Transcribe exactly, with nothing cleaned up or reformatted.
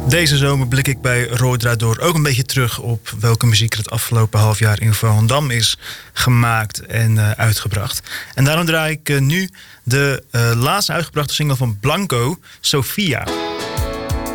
Deze zomer blik ik bij Roy Draador ook een beetje terug op welke muziek er het afgelopen half jaar in Volendam is gemaakt en uh, uitgebracht. En daarom draai ik uh, nu de uh, laatste uitgebrachte single van Blanco, Sophia.